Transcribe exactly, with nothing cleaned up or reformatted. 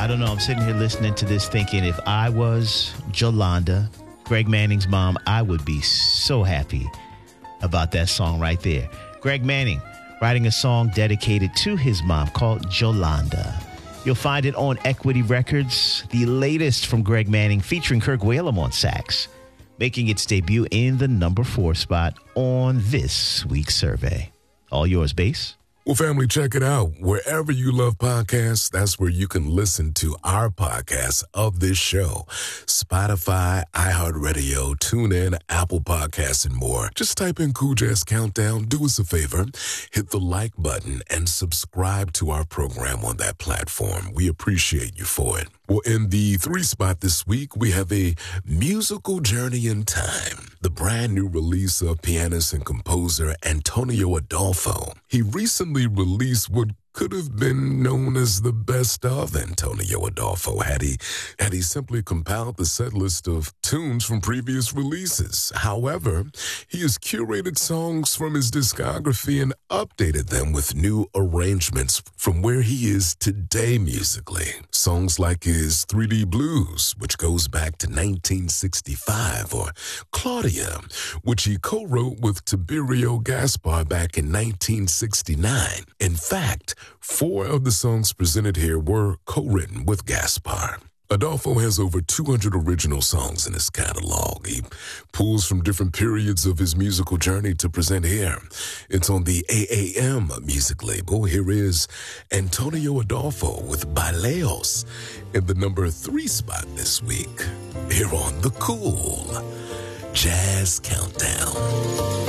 I don't know. I'm sitting here listening to this thinking if I was Jolanda, Greg Manning's mom, I would be so happy about that song right there. Greg Manning writing a song dedicated to his mom called Jolanda. You'll find it on Equity Records, the latest from Greg Manning featuring Kirk Whalum on sax, making its debut in the number four spot on this week's survey. All yours, Bass. Well, family, check it out. Wherever you love podcasts, that's where you can listen to our podcast of this show. Spotify, iHeartRadio, TuneIn, Apple Podcasts, and more. Just type in Cool Jazz Countdown. Do us a favor. Hit the like button and subscribe to our program on that platform. We appreciate you for it. Well, in the three spot this week, we have a musical journey in time. The brand new release of pianist and composer Antonio Adolfo. He recently released what could have been known as the best of Antonio Adolfo had he had he simply compiled the set list of tunes from previous releases. However, he has curated songs from his discography and updated them with new arrangements from where he is today musically. Songs like his three D Blues, which goes back to nineteen sixty-five, or Claudia, which he co-wrote with Tiberio Gaspar back in nineteen sixty-nine. In fact, four of the songs presented here were co-written with Gaspar. Adolfo has over two hundred original songs in his catalog. He pulls from different periods of his musical journey to present here. It's on the A A M music label. Here is Antonio Adolfo with Baileos in the number three spot this week. Here on the Cool Jazz Countdown.